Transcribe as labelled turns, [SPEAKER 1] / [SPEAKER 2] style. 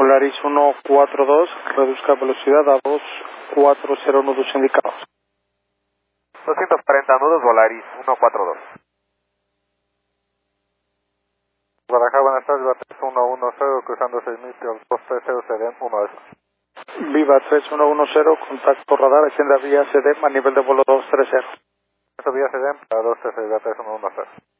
[SPEAKER 1] Volaris 142, reduzca velocidad a 240 nudos indicados.
[SPEAKER 2] 240 nudos, Volaris 142.
[SPEAKER 3] Guadalajara, buenas tardes, Viva 3110, cruzando 6000, 230 CDM 1
[SPEAKER 1] Viva 3110, contacto radar, extienda vía CDM a nivel de vuelo 230.
[SPEAKER 3] Eso vía CDM para 230, Viva 3110.